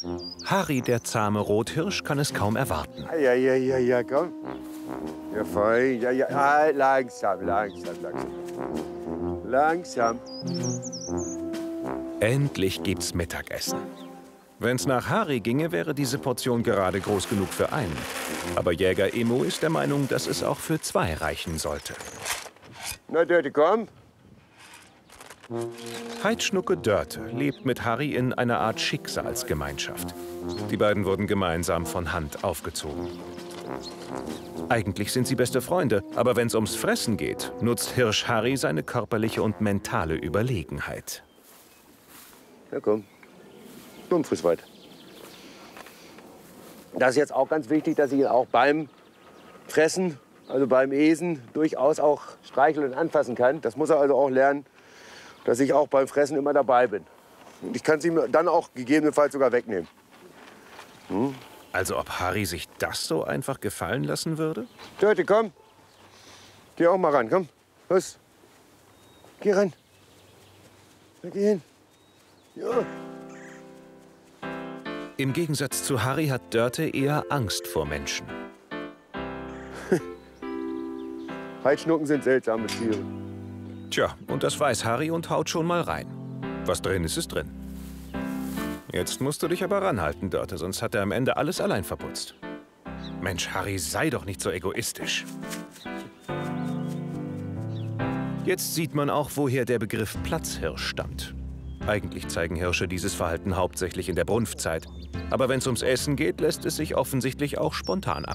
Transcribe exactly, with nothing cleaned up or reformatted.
Harry, der zahme Rothirsch, kann es kaum erwarten. Ja, ja, ja, ja, komm. Ja, fein. Ja, ja. Ah, langsam, langsam, langsam. Langsam. Endlich gibt's Mittagessen. Wenn's nach Harry ginge, wäre diese Portion gerade groß genug für einen. Aber Jäger Emo ist der Meinung, dass es auch für zwei reichen sollte. Na, Dörte, komm. Heidschnucke Dörte lebt mit Harry in einer Art Schicksalsgemeinschaft. Die beiden wurden gemeinsam von Hand aufgezogen. Eigentlich sind sie beste Freunde, aber wenn's ums Fressen geht, nutzt Hirsch Harry seine körperliche und mentale Überlegenheit. Ja, komm. Komm, friss weiter. Das ist jetzt auch ganz wichtig, dass ich ihn auch beim Fressen, also beim Esen, durchaus auch streicheln und anfassen kann. Das muss er also auch lernen, dass ich auch beim Fressen immer dabei bin. Und ich kann es ihm dann auch gegebenenfalls sogar wegnehmen. Hm? Also ob Harry sich das so einfach gefallen lassen würde? Dörte, komm. Geh auch mal ran, komm. Los. Geh ran. Na, geh hin. Ja. Im Gegensatz zu Harry hat Dörte eher Angst vor Menschen. Heidschnucken sind seltsame Tiere. Tja, und das weiß Harry und haut schon mal rein. Was drin ist, ist drin. Jetzt musst du dich aber ranhalten, Dörte, sonst hat er am Ende alles allein verputzt. Mensch, Harry, sei doch nicht so egoistisch. Jetzt sieht man auch, woher der Begriff Platzhirsch stammt. Eigentlich zeigen Hirsche dieses Verhalten hauptsächlich in der Brunftzeit. Aber wenn es ums Essen geht, lässt es sich offensichtlich auch spontan ab.